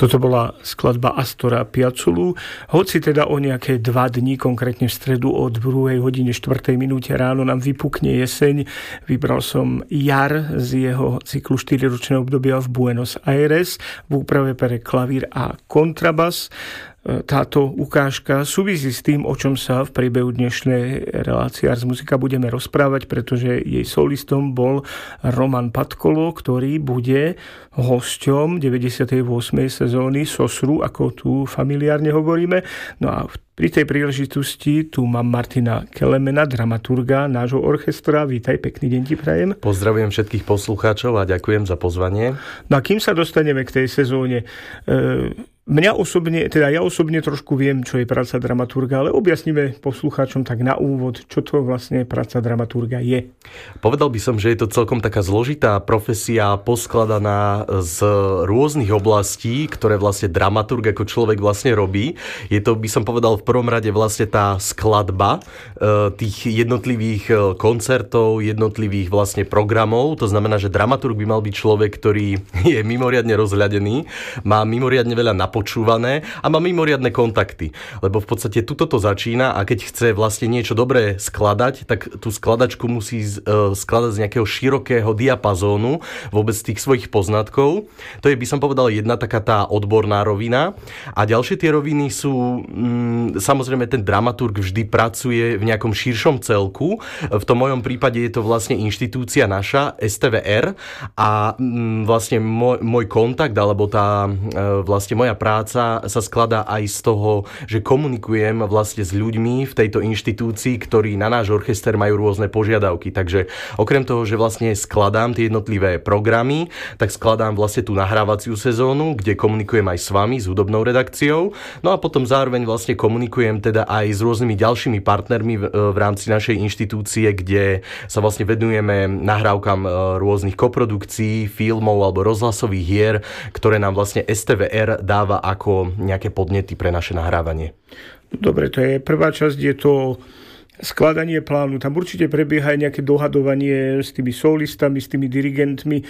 Toto bola skladba Astora Piazzolu. Hoci teda o nejaké 2 dní, konkrétne v stredu od 2:04 minúte ráno nám vypukne jeseň, vybral som Jar z jeho cyklu 4-ročného obdobia v Buenos Aires v úprave pre klavír a kontrabas. Táto ukážka súvisí s tým, o čom sa v priebehu dnešnej relácie Ars Musica budeme rozprávať, pretože jej solistom bol Roman Patkolo, ktorý bude hosťom 98. sezóny Sosru, ako tu familiárne hovoríme. No a pri tej príležitosti tu mám Martina Kelemena, dramaturga nášho orchestra. Vítaj, pekný deň ti prajem. Pozdravujem všetkých poslucháčov a ďakujem za pozvanie. No a kým sa dostaneme k tej sezóne, ja osobne trošku viem, čo je práca dramaturga, ale objasníme poslucháčom tak na úvod, čo to vlastne práca dramaturga je. Povedal by som, že je to celkom taká zložitá profesia, poskladaná z rôznych oblastí, ktoré vlastne dramaturg ako človek vlastne robí. Je to, by som povedal, v prvom rade vlastne tá skladba tých jednotlivých koncertov, jednotlivých vlastne programov. To znamená, že dramaturg by mal byť človek, ktorý je mimoriadne rozhľadený, má mimoriadne veľa napočúvané a má mimoriadne kontakty. Lebo v podstate tuto to začína a keď chce vlastne niečo dobré skladať, tak tú skladačku musí skladať z nejakého širokého diapazónu vôbec tých svojich poznatkov. To je, by som povedal, jedna taká tá odborná rovina. A ďalšie tie roviny sú, samozrejme, ten dramaturg vždy pracuje v nejakom širšom celku. V tom mojom prípade je to vlastne inštitúcia naša, STVR, a vlastne môj kontakt, alebo tá vlastne moja práca sa skladá aj z toho, že komunikujem vlastne s ľuďmi v tejto inštitúcii, ktorí na náš orchester majú rôzne požiadavky. Takže okrem toho, že vlastne skladám tie jednotlivé programy, tak skladám vlastne tú nahrávaciu sezónu, kde komunikujem aj s vami, s hudobnou redakciou. No a potom zároveň vlastne komunikujem teda aj s rôznymi ďalšími partnermi v rámci našej inštitúcie, kde sa vlastne venujeme nahrávkam rôznych koprodukcií, filmov alebo rozhlasových hier, ktoré nám vlastne STVR dáva ako nejaké podnety pre naše nahrávanie. Dobre, to je prvá časť, je to skladanie plánu. Tam určite prebieha aj nejaké dohadovanie s tými solistami, s tými dirigentmi.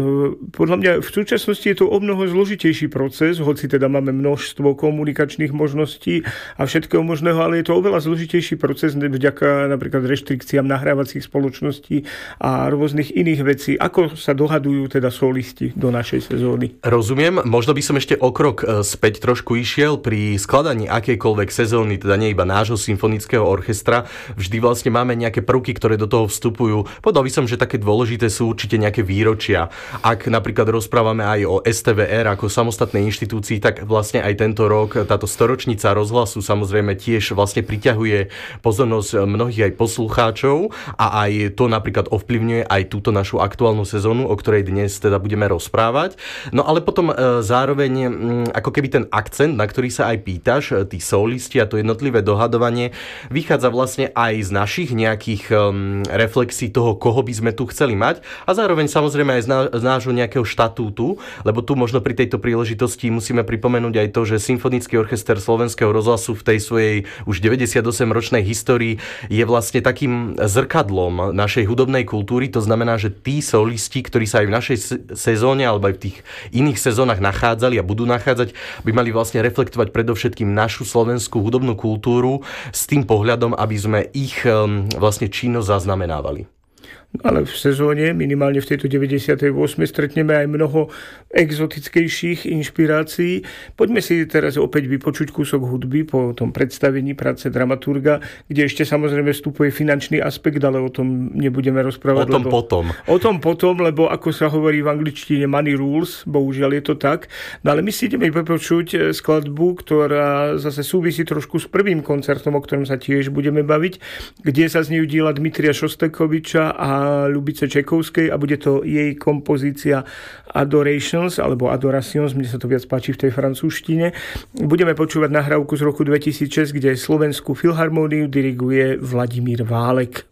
Podľa mňa v súčasnosti je to o mnoho zložitejší proces, hoci teda máme množstvo komunikačných možností a všetkého možného, ale je to oveľa zložitejší proces vďaka napríklad reštrikciám nahrávacích spoločností a rôznych iných vecí. Ako sa dohadujú teda solisti do našej sezóny? Rozumiem. Možno by som ešte o krok späť trošku išiel pri skladaní akejkoľvek sezóny, teda nie iba nášho symfonického orchestra. Vždy vlastne máme nejaké prvky, ktoré do toho vstupujú. Povedal by som, že také dôležité sú určite nejaké výročia. Ak napríklad rozprávame aj o STVR ako samostatnej inštitúcii, tak vlastne aj tento rok táto storočnica rozhlasu samozrejme tiež vlastne priťahuje pozornosť mnohých aj poslucháčov a aj to napríklad ovplyvňuje aj túto našu aktuálnu sezónu, o ktorej dnes teda budeme rozprávať. No ale potom zároveň ako keby ten akcent, na ktorý sa aj pýtaš, tí solisti a to jednotlivé dohadovanie vychádza vlastne aj z našich nejakých reflexí toho, koho by sme tu chceli mať a zároveň samozrejme aj z nášho nejakého štatútu, lebo tu možno pri tejto príležitosti musíme pripomenúť aj to, že Symfonický orchester Slovenského rozhlasu v tej svojej už 98-ročnej histórii je vlastne takým zrkadlom našej hudobnej kultúry. To znamená, že tí solisti, ktorí sa aj v našej sezóne alebo aj v tých iných sezónach nachádzali a budú nachádzať, by mali vlastne reflektovať predovšetkým našu slovenskú hudobnú kultúru s tým pohľadom, aby sme ich vlastne činnosť zaznamenávali. Ale v sezóne, minimálne v tejto 98. stretneme aj mnoho exotickejších inšpirácií. Poďme si teraz opäť vypočuť kúsok hudby po tom predstavení práce dramaturga, kde ešte samozrejme vstupuje finančný aspekt, ale o tom nebudeme rozprávať. O tom potom, lebo ako sa hovorí v angličtine money rules, bohužiaľ je to tak. No ale my si ideme vypočuť skladbu, ktorá zase súvisí trošku s prvým koncertom, o ktorom sa tiež budeme baviť, kde sa z nej diela Dmitrija Šostakoviča a Ľubice Čekovskej a bude to jej kompozícia Adorations alebo Adorations, mne sa to viac páči v tej francúzštine. Budeme počúvať nahrávku z roku 2006, kde Slovenskú filharmóniu diriguje Vladimír Válek.